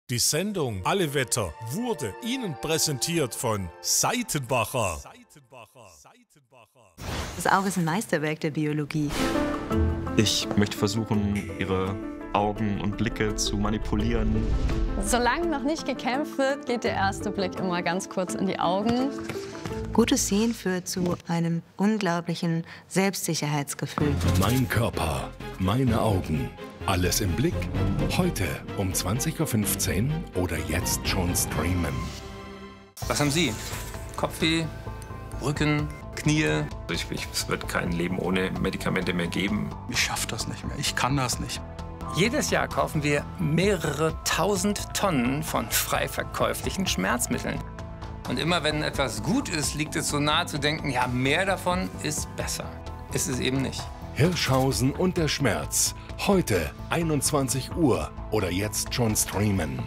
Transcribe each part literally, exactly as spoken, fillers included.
Die Sendung Alle Wetter wurde Ihnen präsentiert von Seitenbacher. Das Auge ist ein Meisterwerk der Biologie. Ich möchte versuchen, Ihre Augen und Blicke zu manipulieren. Solange noch nicht gekämpft wird, geht der erste Blick immer ganz kurz in die Augen. Gutes Sehen führt zu einem unglaublichen Selbstsicherheitsgefühl. Mein Körper, meine Augen. Alles im Blick. Heute um zwanzig Uhr fünfzehn oder jetzt schon streamen. Was haben Sie? Kopfweh, Rücken, Knie? Ich, ich, es wird kein Leben ohne Medikamente mehr geben. Ich schaffe das nicht mehr. Ich kann das nicht. Jedes Jahr kaufen wir mehrere tausend Tonnen von frei verkäuflichen Schmerzmitteln. Und immer wenn etwas gut ist, liegt es so nahe zu denken, ja, mehr davon ist besser. Ist es eben nicht. Hirschhausen und der Schmerz. Heute einundzwanzig Uhr oder jetzt schon streamen.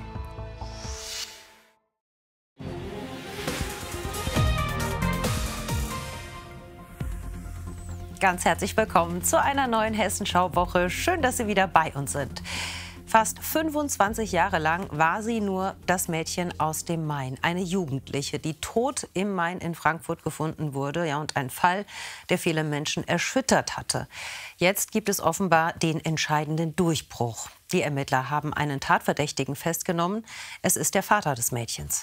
Ganz herzlich willkommen zu einer neuen Hessenschau-Woche. Schön, dass Sie wieder bei uns sind. Fast fünfundzwanzig Jahre lang war sie nur das Mädchen aus dem Main. Eine Jugendliche, die tot im Main in Frankfurt gefunden wurde. Ja, und ein Fall, der viele Menschen erschüttert hatte. Jetzt gibt es offenbar den entscheidenden Durchbruch. Die Ermittler haben einen Tatverdächtigen festgenommen. Es ist der Vater des Mädchens.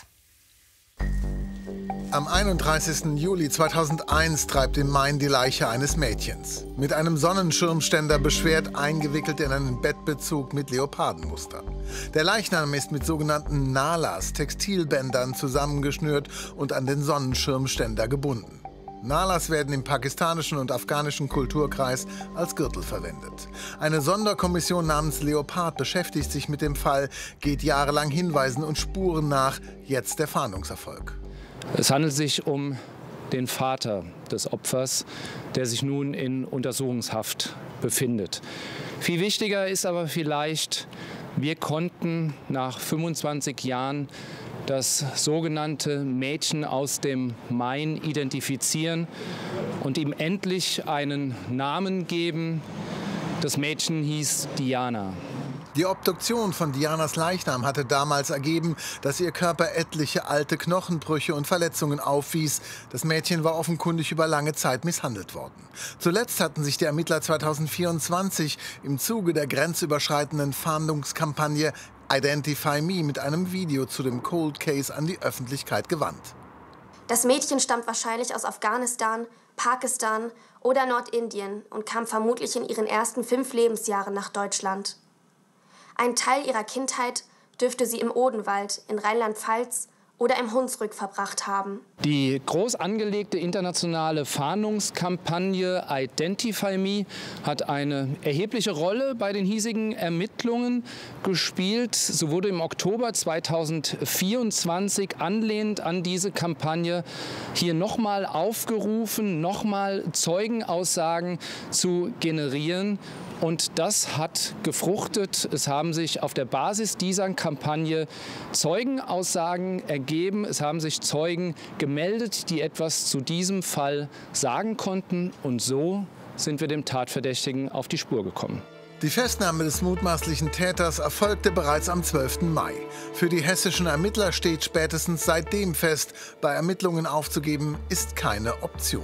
Am einunddreißigsten Juli zweitausendeins treibt im Main die Leiche eines Mädchens. Mit einem Sonnenschirmständer beschwert, eingewickelt in einen Bettbezug mit Leopardenmuster. Der Leichnam ist mit sogenannten Nalas, Textilbändern, zusammengeschnürt und an den Sonnenschirmständer gebunden. Nalas werden im pakistanischen und afghanischen Kulturkreis als Gürtel verwendet. Eine Sonderkommission namens Leopard beschäftigt sich mit dem Fall, geht jahrelang Hinweisen und Spuren nach, jetzt der Fahndungserfolg. Es handelt sich um den Vater des Opfers, der sich nun in Untersuchungshaft befindet. Viel wichtiger ist aber vielleicht, wir konnten nach fünfundzwanzig Jahren das sogenannte Mädchen aus dem Main identifizieren und ihm endlich einen Namen geben. Das Mädchen hieß Diana. Die Obduktion von Dianas Leichnam hatte damals ergeben, dass ihr Körper etliche alte Knochenbrüche und Verletzungen aufwies. Das Mädchen war offenkundig über lange Zeit misshandelt worden. Zuletzt hatten sich die Ermittler zweitausendvierundzwanzig im Zuge der grenzüberschreitenden Fahndungskampagne Identify Me mit einem Video zu dem Cold Case an die Öffentlichkeit gewandt. Das Mädchen stammt wahrscheinlich aus Afghanistan, Pakistan oder Nordindien und kam vermutlich in ihren ersten fünf Lebensjahren nach Deutschland. Ein Teil ihrer Kindheit dürfte sie im Odenwald in Rheinland-Pfalz oder im Hunsrück verbracht haben. Die groß angelegte internationale Fahndungskampagne Identify Me hat eine erhebliche Rolle bei den hiesigen Ermittlungen gespielt. So wurde im Oktober zweitausendvierundzwanzig anlehnend an diese Kampagne hier nochmal aufgerufen, nochmal Zeugenaussagen zu generieren. Und das hat gefruchtet. Es haben sich auf der Basis dieser Kampagne Zeugenaussagen ergeben. Es haben sich Zeugen gemeldet, die etwas zu diesem Fall sagen konnten. Und so sind wir dem Tatverdächtigen auf die Spur gekommen. Die Festnahme des mutmaßlichen Täters erfolgte bereits am zwölften Mai. Für die hessischen Ermittler steht spätestens seitdem fest, bei Ermittlungen aufzugeben, ist keine Option.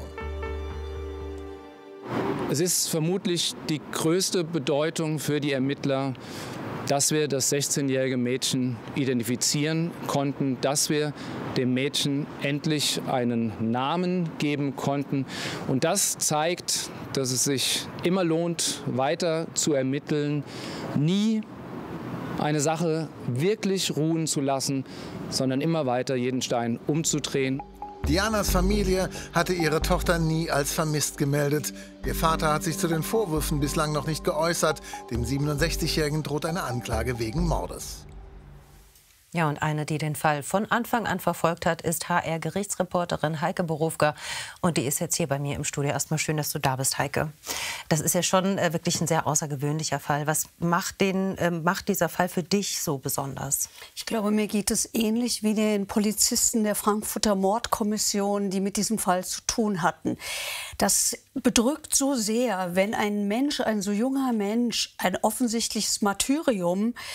Es ist vermutlich die größte Bedeutung für die Ermittler, dass wir das sechzehnjährige Mädchen identifizieren konnten, dass wir dem Mädchen endlich einen Namen geben konnten. Und das zeigt, dass es sich immer lohnt, weiter zu ermitteln, nie eine Sache wirklich ruhen zu lassen, sondern immer weiter jeden Stein umzudrehen. Dianas Familie hatte ihre Tochter nie als vermisst gemeldet. Ihr Vater hat sich zu den Vorwürfen bislang noch nicht geäußert. Dem siebenundsechzigjährigen droht eine Anklage wegen Mordes. Ja, und eine, die den Fall von Anfang an verfolgt hat, ist H R-Gerichtsreporterin Heike Borufka. Und die ist jetzt hier bei mir im Studio. Erstmal schön, dass du da bist, Heike. Das ist ja schon äh, wirklich ein sehr außergewöhnlicher Fall. Was macht, den, äh, macht dieser Fall für dich so besonders? Ich glaube, mir geht es ähnlich wie den Polizisten der Frankfurter Mordkommission, die mit diesem Fall zu tun hatten. Das bedrückt so sehr, wenn ein Mensch, ein so junger Mensch, ein offensichtliches Martyrium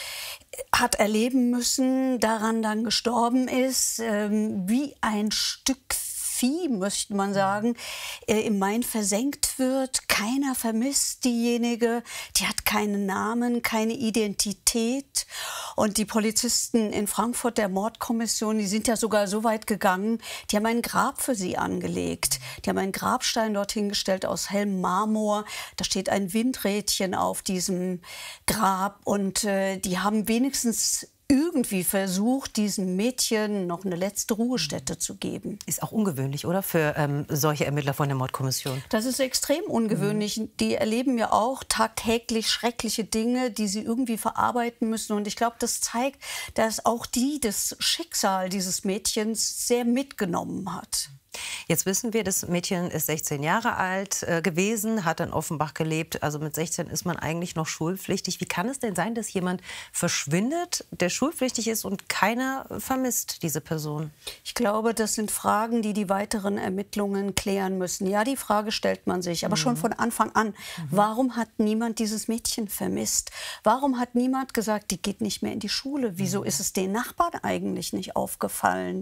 hat erleben müssen, daran dann gestorben ist, ähm, wie ein Stück Vieh, möchte man sagen, äh, im Main versenkt wird. Keiner vermisst diejenige, die hat keinen Namen, keine Identität. Und die Polizisten in Frankfurt der Mordkommission, die sind ja sogar so weit gegangen, die haben ein Grab für sie angelegt. Die haben einen Grabstein dorthin gestellt aus hellem Marmor. Da steht ein Windrädchen auf diesem Grab. Und äh, die haben wenigstens irgendwie versucht, diesen Mädchen noch eine letzte Ruhestätte zu geben. Ist auch ungewöhnlich, oder? Für ähm, solche Ermittler von der Mordkommission. Das ist extrem ungewöhnlich. Mhm. Die erleben ja auch tagtäglich schreckliche Dinge, die sie irgendwie verarbeiten müssen. Und ich glaube, das zeigt, dass auch die das Schicksal dieses Mädchens sehr mitgenommen hat. Jetzt wissen wir, das Mädchen ist sechzehn Jahre alt äh, gewesen, hat in Offenbach gelebt. Also mit sechzehn ist man eigentlich noch schulpflichtig. Wie kann es denn sein, dass jemand verschwindet, der schulpflichtig ist und keiner vermisst diese Person? Ich glaube, das sind Fragen, die die weiteren Ermittlungen klären müssen. Ja, die Frage stellt man sich, aber mhm. schon von Anfang an. Mhm. Warum hat niemand dieses Mädchen vermisst? Warum hat niemand gesagt, die geht nicht mehr in die Schule? Wieso ist es den Nachbarn eigentlich nicht aufgefallen?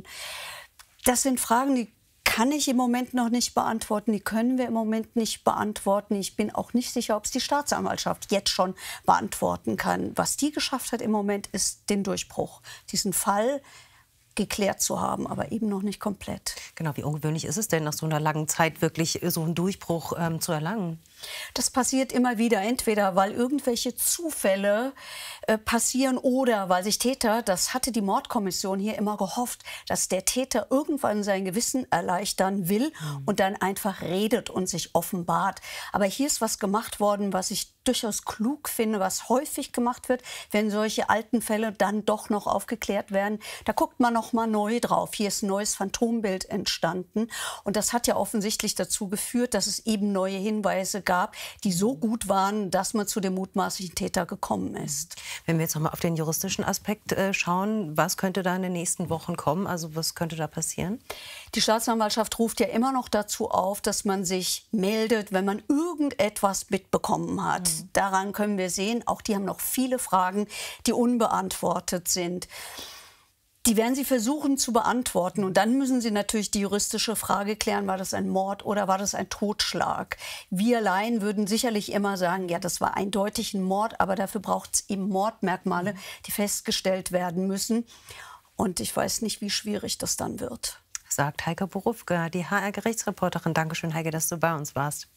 Das sind Fragen, die kann ich im Moment noch nicht beantworten. Die können wir im Moment nicht beantworten. Ich bin auch nicht sicher, ob es die Staatsanwaltschaft jetzt schon beantworten kann. Was die geschafft hat im Moment, ist den Durchbruch, diesen Fall geklärt zu haben, aber eben noch nicht komplett. Genau, wie ungewöhnlich ist es denn, nach so einer langen Zeit wirklich so einen Durchbruch ähm, zu erlangen? Das passiert immer wieder, entweder weil irgendwelche Zufälle äh, passieren oder weil sich Täter, das hatte die Mordkommission hier immer gehofft, dass der Täter irgendwann sein Gewissen erleichtern will mhm. und dann einfach redet und sich offenbart. Aber hier ist was gemacht worden, was ich durchaus klug finde, was häufig gemacht wird, wenn solche alten Fälle dann doch noch aufgeklärt werden. Da guckt man noch mal neu drauf. Hier ist ein neues Phantombild entstanden. Und das hat ja offensichtlich dazu geführt, dass es eben neue Hinweise gab, die so gut waren, dass man zu dem mutmaßlichen Täter gekommen ist. Wenn wir jetzt noch mal auf den juristischen Aspekt äh, schauen, was könnte da in den nächsten Wochen kommen? Also was könnte da passieren? Die Staatsanwaltschaft ruft ja immer noch dazu auf, dass man sich meldet, wenn man irgendetwas mitbekommen hat. Mhm. Daran können wir sehen, auch die haben noch viele Fragen, die unbeantwortet sind. Die werden sie versuchen zu beantworten. Und dann müssen sie natürlich die juristische Frage klären, war das ein Mord oder war das ein Totschlag? Wir Laien würden sicherlich immer sagen, ja, das war eindeutig ein Mord, aber dafür braucht es eben Mordmerkmale, die festgestellt werden müssen. Und ich weiß nicht, wie schwierig das dann wird. Sagt Heike Borufka, die H R-Gerichtsreporterin. Dankeschön, Heike, dass du bei uns warst.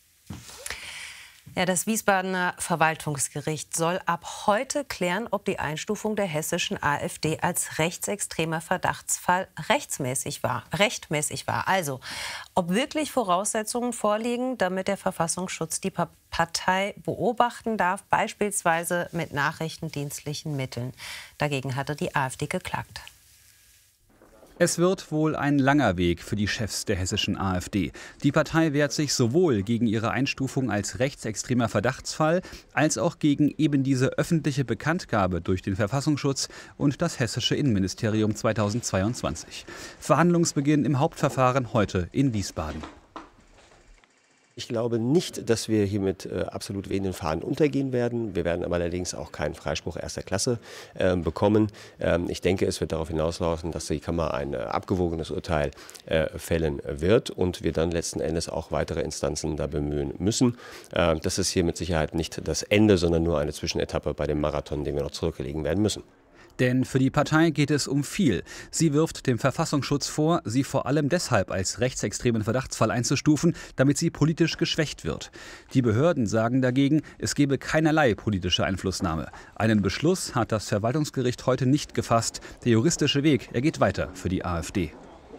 Ja, das Wiesbadener Verwaltungsgericht soll ab heute klären, ob die Einstufung der hessischen AfD als rechtsextremer Verdachtsfall rechtsmäßig war, rechtmäßig war. Also, ob wirklich Voraussetzungen vorliegen, damit der Verfassungsschutz die Partei beobachten darf, beispielsweise mit nachrichtendienstlichen Mitteln. Dagegen hatte die AfD geklagt. Es wird wohl ein langer Weg für die Chefs der hessischen AfD. Die Partei wehrt sich sowohl gegen ihre Einstufung als rechtsextremer Verdachtsfall, als auch gegen eben diese öffentliche Bekanntgabe durch den Verfassungsschutz und das hessische Innenministerium zweitausendzweiundzwanzig. Verhandlungsbeginn im Hauptverfahren heute in Wiesbaden. Ich glaube nicht, dass wir hier mit äh, absolut wehenden Fahnen untergehen werden. Wir werden aber allerdings auch keinen Freispruch erster Klasse äh, bekommen. Ähm, ich denke, es wird darauf hinauslaufen, dass die Kammer ein äh, abgewogenes Urteil äh, fällen wird und wir dann letzten Endes auch weitere Instanzen da bemühen müssen. Äh, das ist hier mit Sicherheit nicht das Ende, sondern nur eine Zwischenetappe bei dem Marathon, den wir noch zurücklegen werden müssen. Denn für die Partei geht es um viel. Sie wirft dem Verfassungsschutz vor, sie vor allem deshalb als rechtsextremen Verdachtsfall einzustufen, damit sie politisch geschwächt wird. Die Behörden sagen dagegen, es gebe keinerlei politische Einflussnahme. Einen Beschluss hat das Verwaltungsgericht heute nicht gefasst. Der juristische Weg, er geht weiter für die AfD.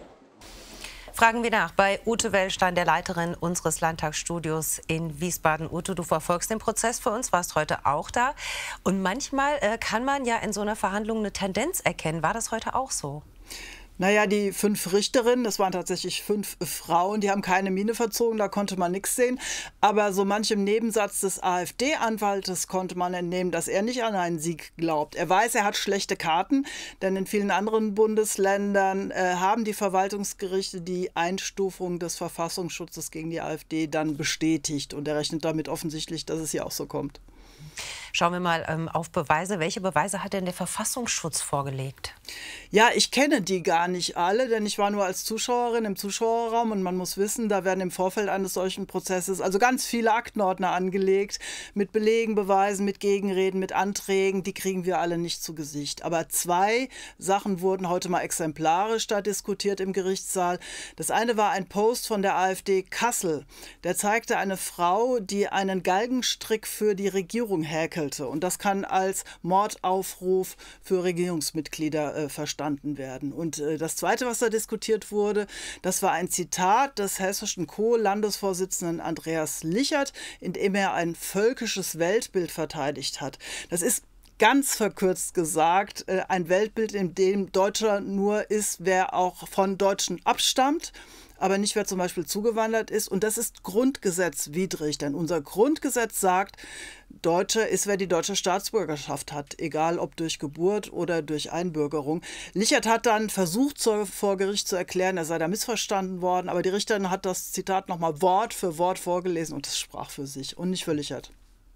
Fragen wir nach bei Ute Wellstein, der Leiterin unseres Landtagsstudios in Wiesbaden. Ute, du verfolgst den Prozess für uns, warst heute auch da. Und manchmal äh, kann man ja in so einer Verhandlung eine Tendenz erkennen. War das heute auch so? Naja, die fünf Richterinnen, das waren tatsächlich fünf Frauen, die haben keine Miene verzogen, da konnte man nichts sehen. Aber so manchem Nebensatz des AfD-Anwaltes konnte man entnehmen, dass er nicht an einen Sieg glaubt. Er weiß, er hat schlechte Karten, denn in vielen anderen Bundesländern äh, haben die Verwaltungsgerichte die Einstufung des Verfassungsschutzes gegen die AfD dann bestätigt. Und er rechnet damit offensichtlich, dass es hier auch so kommt. Schauen wir mal ähm, auf Beweise. Welche Beweise hat denn der Verfassungsschutz vorgelegt? Ja, ich kenne die gar nicht alle, denn ich war nur als Zuschauerin im Zuschauerraum und man muss wissen, da werden im Vorfeld eines solchen Prozesses also ganz viele Aktenordner angelegt mit Belegen, Beweisen, mit Gegenreden, mit Anträgen. Die kriegen wir alle nicht zu Gesicht. Aber zwei Sachen wurden heute mal exemplarisch da diskutiert im Gerichtssaal. Das eine war ein Post von der AfD Kassel. Der zeigte eine Frau, die einen Galgenstrick für die Regierung häkelte. Und das kann als Mordaufruf für Regierungsmitglieder äh, verstanden werden. Und äh, das Zweite, was da diskutiert wurde, das war ein Zitat des hessischen Co-Landesvorsitzenden Andreas Lichert, in dem er ein völkisches Weltbild verteidigt hat. Das ist ganz verkürzt gesagt äh, ein Weltbild, in dem Deutscher nur ist, wer auch von Deutschen abstammt, aber nicht, wer zum Beispiel zugewandert ist. Und das ist grundgesetzwidrig, denn unser Grundgesetz sagt, Deutscher ist, wer die deutsche Staatsbürgerschaft hat, egal ob durch Geburt oder durch Einbürgerung. Lichert hat dann versucht, vor Gericht zu erklären, er sei da missverstanden worden, aber die Richterin hat das Zitat nochmal Wort für Wort vorgelesen und es sprach für sich und nicht für Lichert.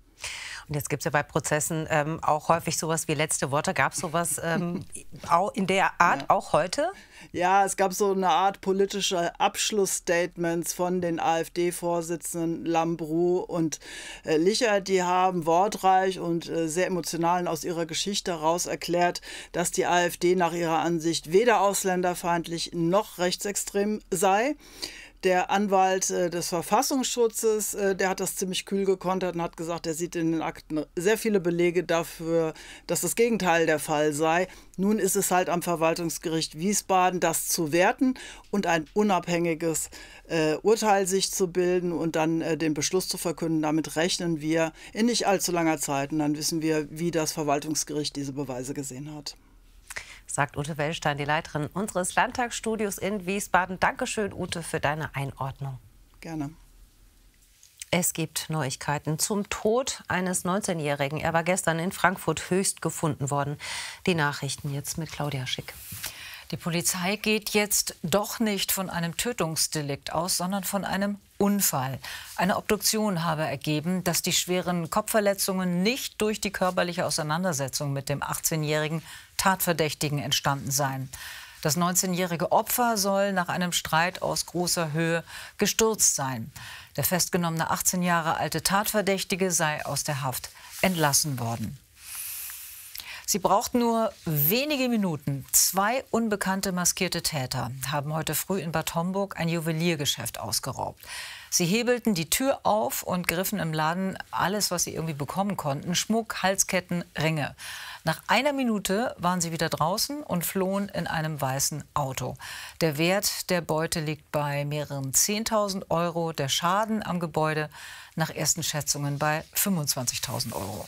Und jetzt gibt es ja bei Prozessen ähm, auch häufig sowas wie letzte Worte. Gab es sowas ähm, auch in der Art ja. auch heute? Ja, es gab so eine Art politische Abschlussstatements von den AfD-Vorsitzenden Lambrou und äh, Lichert. Die haben wortreich und äh, sehr emotional aus ihrer Geschichte heraus erklärt, dass die AfD nach ihrer Ansicht weder ausländerfeindlich noch rechtsextrem sei. Der Anwalt äh, des Verfassungsschutzes, äh, der hat das ziemlich kühl gekontert und hat gesagt, er sieht in den Akten sehr viele Belege dafür, dass das Gegenteil der Fall sei. Nun ist es halt am Verwaltungsgericht Wiesbaden, das zu werten und ein unabhängiges äh, Urteil sich zu bilden und dann äh, den Beschluss zu verkünden. Damit rechnen wir in nicht allzu langer Zeit und dann wissen wir, wie das Verwaltungsgericht diese Beweise gesehen hat. Sagt Ute Wellstein, die Leiterin unseres Landtagsstudios in Wiesbaden. Dankeschön, Ute, für deine Einordnung. Gerne. Es gibt Neuigkeiten zum Tod eines neunzehnjährigen. Er war gestern in Frankfurt Höchst gefunden worden. Die Nachrichten jetzt mit Claudia Schick. Die Polizei geht jetzt doch nicht von einem Tötungsdelikt aus, sondern von einem Unfall. Eine Obduktion habe ergeben, dass die schweren Kopfverletzungen nicht durch die körperliche Auseinandersetzung mit dem achtzehnjährigen Tatverdächtigen entstanden seien. Das neunzehnjährige Opfer soll nach einem Streit aus großer Höhe gestürzt sein. Der festgenommene achtzehn Jahre alte Tatverdächtige sei aus der Haft entlassen worden. Sie brauchten nur wenige Minuten. Zwei unbekannte maskierte Täter haben heute früh in Bad Homburg ein Juweliergeschäft ausgeraubt. Sie hebelten die Tür auf und griffen im Laden alles, was sie irgendwie bekommen konnten: Schmuck, Halsketten, Ringe. Nach einer Minute waren sie wieder draußen und flohen in einem weißen Auto. Der Wert der Beute liegt bei mehreren zehntausend Euro. Der Schaden am Gebäude nach ersten Schätzungen bei fünfundzwanzigtausend Euro.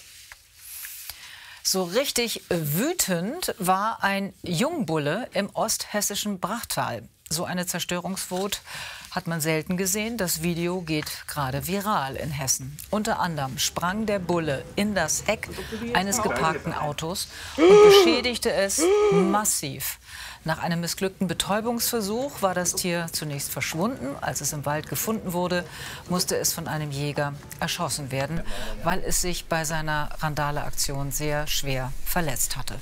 So richtig wütend war ein Jungbulle im osthessischen Brachtal. So eine Zerstörungswut hat man selten gesehen. Das Video geht gerade viral in Hessen. Unter anderem sprang der Bulle in das Heck eines geparkten Autos und beschädigte es massiv. Nach einem missglückten Betäubungsversuch war das Tier zunächst verschwunden. Als es im Wald gefunden wurde, musste es von einem Jäger erschossen werden, weil es sich bei seiner Randale-Aktion sehr schwer verletzt hatte.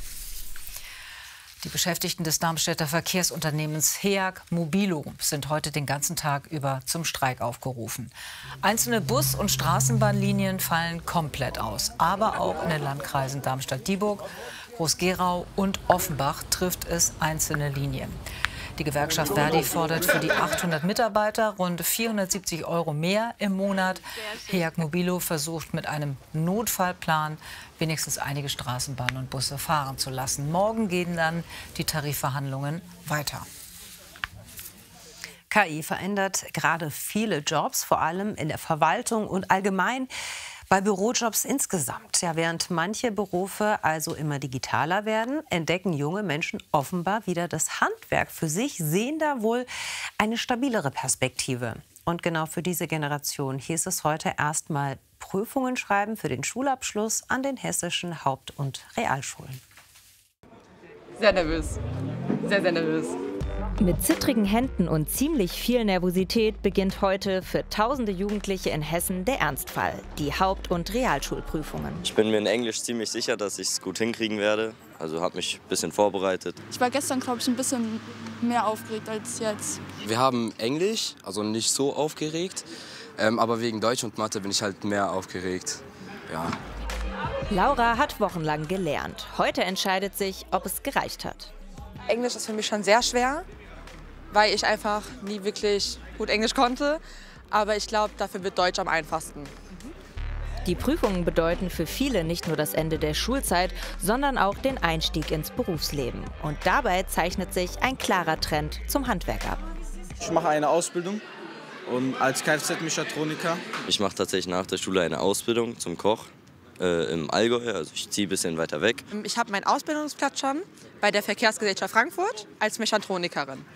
Die Beschäftigten des Darmstädter Verkehrsunternehmens Heag Mobilo sind heute den ganzen Tag über zum Streik aufgerufen. Einzelne Bus- und Straßenbahnlinien fallen komplett aus. Aber auch in den Landkreisen Darmstadt-Dieburg, Groß-Gerau und Offenbach trifft es einzelne Linien. Die Gewerkschaft Verdi fordert für die achthundert Mitarbeiter rund vierhundertsiebzig Euro mehr im Monat. Heag Mobilo versucht mit einem Notfallplan wenigstens einige Straßenbahnen und Busse fahren zu lassen. Morgen gehen dann die Tarifverhandlungen weiter. K I verändert gerade viele Jobs, vor allem in der Verwaltung und allgemein bei Bürojobs insgesamt. Ja, während manche Berufe also immer digitaler werden, entdecken junge Menschen offenbar wieder das Handwerk für sich, sehen da wohl eine stabilere Perspektive. Und genau für diese Generation hieß es heute erstmal Prüfungen schreiben für den Schulabschluss an den hessischen Haupt- und Realschulen. Sehr nervös, sehr, sehr nervös. Mit zittrigen Händen und ziemlich viel Nervosität beginnt heute für tausende Jugendliche in Hessen der Ernstfall, die Haupt- und Realschulprüfungen. Ich bin mir in Englisch ziemlich sicher, dass ich es gut hinkriegen werde. Also habe mich ein bisschen vorbereitet. Ich war gestern, glaube ich, ein bisschen mehr aufgeregt als jetzt. Wir haben Englisch, also nicht so aufgeregt. Ähm, aber wegen Deutsch und Mathe bin ich halt mehr aufgeregt. Ja. Laura hat wochenlang gelernt. Heute entscheidet sich, ob es gereicht hat. Englisch ist für mich schon sehr schwer, weil ich einfach nie wirklich gut Englisch konnte. Aber ich glaube, dafür wird Deutsch am einfachsten. Die Prüfungen bedeuten für viele nicht nur das Ende der Schulzeit, sondern auch den Einstieg ins Berufsleben. Und dabei zeichnet sich ein klarer Trend zum Handwerk ab. Ich mache eine Ausbildung um, als Kfz-Mechatroniker. Ich mache tatsächlich nach der Schule eine Ausbildung zum Koch äh, im Allgäu. Also ich ziehe ein bisschen weiter weg. Ich habe meinen Ausbildungsplatz schon bei der Verkehrsgesellschaft Frankfurt als Mechatronikerin.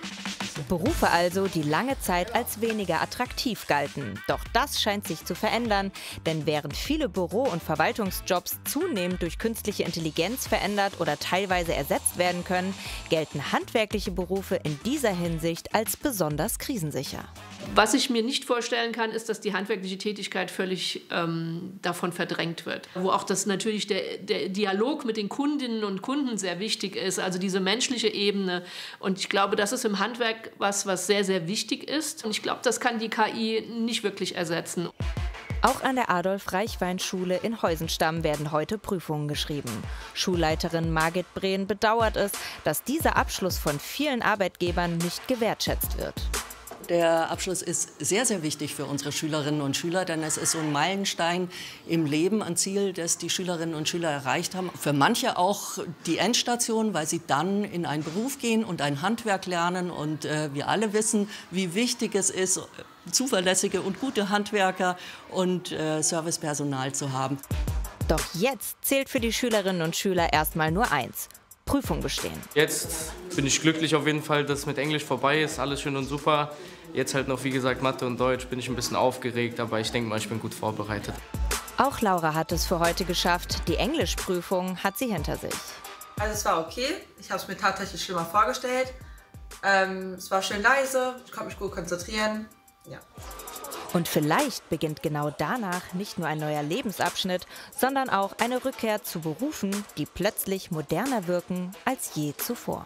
Berufe also, die lange Zeit als weniger attraktiv galten. Doch das scheint sich zu verändern, denn während viele Büro- und Verwaltungsjobs zunehmend durch künstliche Intelligenz verändert oder teilweise ersetzt werden können, gelten handwerkliche Berufe in dieser Hinsicht als besonders krisensicher. Was ich mir nicht vorstellen kann, ist, dass die handwerkliche Tätigkeit völlig ähm, davon verdrängt wird. Wo auch das natürlich der, der Dialog mit den Kundinnen und Kunden sehr wichtig ist, also diese menschliche Ebene. Und ich glaube, das ist im Handwerk was, was sehr, sehr wichtig ist. Und ich glaube, das kann die K I nicht wirklich ersetzen. Auch an der Adolf-Reichwein-Schule in Heusenstamm werden heute Prüfungen geschrieben. Schulleiterin Margit Brehn bedauert es, dass dieser Abschluss von vielen Arbeitgebern nicht gewertschätzt wird. Der Abschluss ist sehr, sehr wichtig für unsere Schülerinnen und Schüler, denn es ist so ein Meilenstein im Leben, ein Ziel, das die Schülerinnen und Schüler erreicht haben. Für manche auch die Endstation, weil sie dann in einen Beruf gehen und ein Handwerk lernen. Und äh, wir alle wissen, wie wichtig es ist, zuverlässige und gute Handwerker und äh, Servicepersonal zu haben. Doch jetzt zählt für die Schülerinnen und Schüler erstmal nur eins: Prüfung bestehen. Jetzt bin ich glücklich auf jeden Fall, dass mit Englisch vorbei ist, alles schön und super. Jetzt halt noch, wie gesagt, Mathe und Deutsch, bin ich ein bisschen aufgeregt, aber ich denke mal, ich bin gut vorbereitet. Auch Laura hat es für heute geschafft. Die Englischprüfung hat sie hinter sich. Also es war okay, ich habe es mir tatsächlich schlimmer vorgestellt. Ähm, es war schön leise, ich konnte mich gut konzentrieren. Ja. Und vielleicht beginnt genau danach nicht nur ein neuer Lebensabschnitt, sondern auch eine Rückkehr zu Berufen, die plötzlich moderner wirken als je zuvor.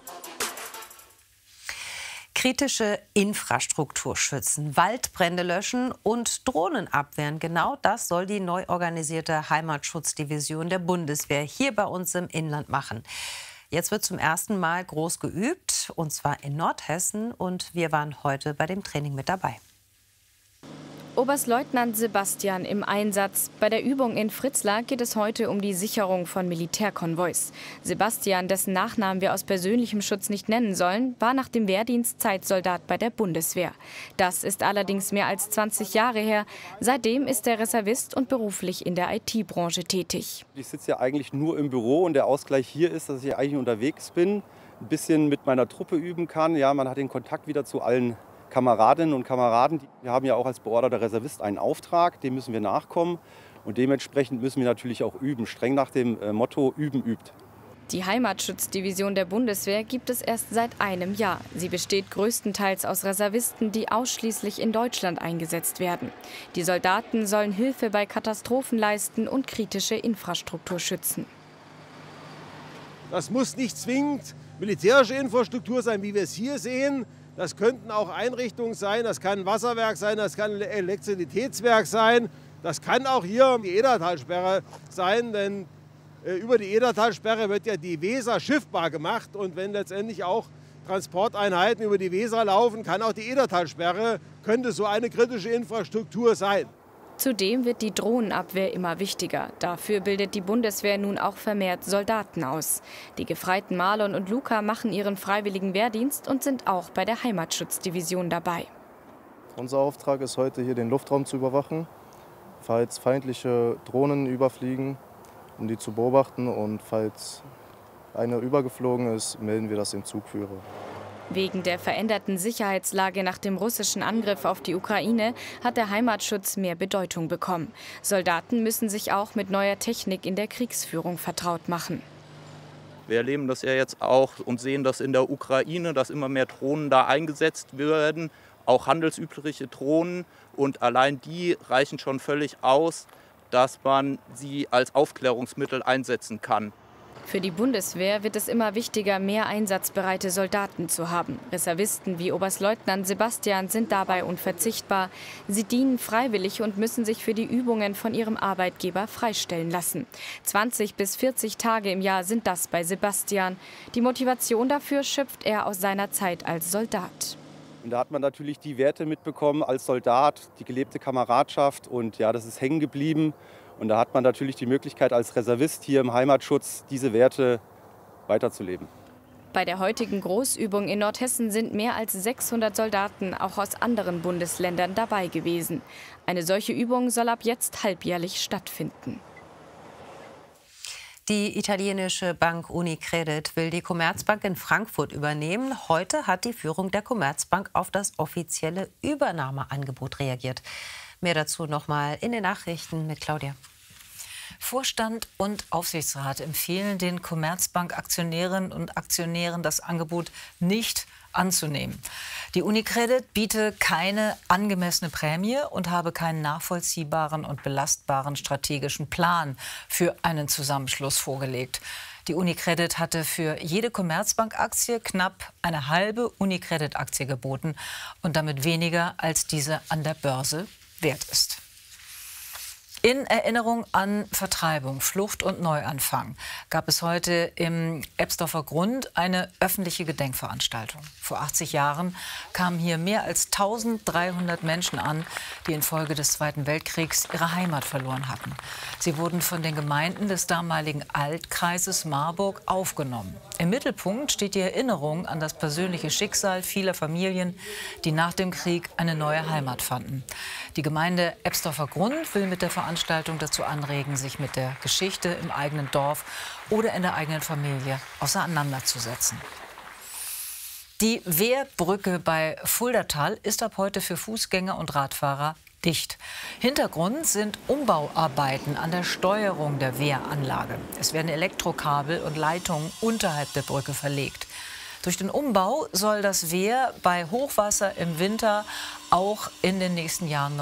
Kritische Infrastruktur schützen, Waldbrände löschen und Drohnen abwehren. Genau das soll die neu organisierte Heimatschutzdivision der Bundeswehr hier bei uns im Inland machen. Jetzt wird zum ersten Mal groß geübt, und zwar in Nordhessen. Und wir waren heute bei dem Training mit dabei. Oberstleutnant Sebastian im Einsatz. Bei der Übung in Fritzlar geht es heute um die Sicherung von Militärkonvois. Sebastian, dessen Nachnamen wir aus persönlichem Schutz nicht nennen sollen, war nach dem Wehrdienst Zeitsoldat bei der Bundeswehr. Das ist allerdings mehr als zwanzig Jahre her. Seitdem ist er Reservist und beruflich in der I T-Branche tätig. Ich sitze ja eigentlich nur im Büro und der Ausgleich hier ist, dass ich eigentlich unterwegs bin, ein bisschen mit meiner Truppe üben kann. Ja, man hat den Kontakt wieder zu allen Kameradinnen und Kameraden. Wir haben ja auch als beorderter Reservist einen Auftrag, dem müssen wir nachkommen. Und dementsprechend müssen wir natürlich auch üben, streng nach dem äh, Motto Üben übt. Die Heimatschutzdivision der Bundeswehr gibt es erst seit einem Jahr. Sie besteht größtenteils aus Reservisten, die ausschließlich in Deutschland eingesetzt werden. Die Soldaten sollen Hilfe bei Katastrophen leisten und kritische Infrastruktur schützen. Das muss nicht zwingend militärische Infrastruktur sein, wie wir es hier sehen. Das könnten auch Einrichtungen sein, das kann ein Wasserwerk sein, das kann ein Elektrizitätswerk sein. Das kann auch hier die Edertalsperre sein, denn äh, über die Edertalsperre wird ja die Weser schiffbar gemacht. Und wenn letztendlich auch Transporteinheiten über die Weser laufen, kann auch die Edertalsperre, könnte so eine kritische Infrastruktur sein. Zudem wird die Drohnenabwehr immer wichtiger. Dafür bildet die Bundeswehr nun auch vermehrt Soldaten aus. Die Gefreiten Marlon und Luca machen ihren freiwilligen Wehrdienst und sind auch bei der Heimatschutzdivision dabei. Unser Auftrag ist heute, hier den Luftraum zu überwachen, falls feindliche Drohnen überfliegen, um die zu beobachten. Und falls eine übergeflogen ist, melden wir das dem Zugführer. Wegen der veränderten Sicherheitslage nach dem russischen Angriff auf die Ukraine hat der Heimatschutz mehr Bedeutung bekommen. Soldaten müssen sich auch mit neuer Technik in der Kriegsführung vertraut machen. Wir erleben das ja jetzt auch und sehen das in der Ukraine, dass immer mehr Drohnen da eingesetzt werden, auch handelsübliche Drohnen. Und allein die reichen schon völlig aus, dass man sie als Aufklärungsmittel einsetzen kann. Für die Bundeswehr wird es immer wichtiger, mehr einsatzbereite Soldaten zu haben. Reservisten wie Oberstleutnant Sebastian sind dabei unverzichtbar. Sie dienen freiwillig und müssen sich für die Übungen von ihrem Arbeitgeber freistellen lassen. zwanzig bis vierzig Tage im Jahr sind das bei Sebastian. Die Motivation dafür schöpft er aus seiner Zeit als Soldat. Und da hat man natürlich die Werte mitbekommen als Soldat, die gelebte Kameradschaft, und ja, das ist hängen geblieben. Und da hat man natürlich die Möglichkeit als Reservist hier im Heimatschutz diese Werte weiterzuleben. Bei der heutigen Großübung in Nordhessen sind mehr als sechshundert Soldaten auch aus anderen Bundesländern dabei gewesen. Eine solche Übung soll ab jetzt halbjährlich stattfinden. Die italienische Bank Unicredit will die Commerzbank in Frankfurt übernehmen. Heute hat die Führung der Commerzbank auf das offizielle Übernahmeangebot reagiert. Mehr dazu noch mal in den Nachrichten mit Claudia. Vorstand und Aufsichtsrat empfehlen den Commerzbank-Aktionärinnen und Aktionären, das Angebot nicht anzunehmen. Die Unicredit biete keine angemessene Prämie und habe keinen nachvollziehbaren und belastbaren strategischen Plan für einen Zusammenschluss vorgelegt. Die Unicredit hatte für jede Commerzbank-Aktie knapp eine halbe Unicredit-Aktie geboten und damit weniger, als diese an der Börse wert ist. In Erinnerung an Vertreibung, Flucht und Neuanfang gab es heute im Ebsdorfer Grund eine öffentliche Gedenkveranstaltung. Vor achtzig Jahren kamen hier mehr als eintausenddreihundert Menschen an, die infolge des Zweiten Weltkriegs ihre Heimat verloren hatten. Sie wurden von den Gemeinden des damaligen Altkreises Marburg aufgenommen. Im Mittelpunkt steht die Erinnerung an das persönliche Schicksal vieler Familien, die nach dem Krieg eine neue Heimat fanden. Die Gemeinde Ebsdorfer Grund will mit der Veranstaltung dazu anregen, sich mit der Geschichte im eigenen Dorf oder in der eigenen Familie auseinanderzusetzen. Die Wehrbrücke bei Fuldatal ist ab heute für Fußgänger und Radfahrer dicht. Hintergrund sind Umbauarbeiten an der Steuerung der Wehranlage. Es werden Elektrokabel und Leitungen unterhalb der Brücke verlegt. Durch den Umbau soll das Wehr bei Hochwasser im Winter auch in den nächsten Jahren noch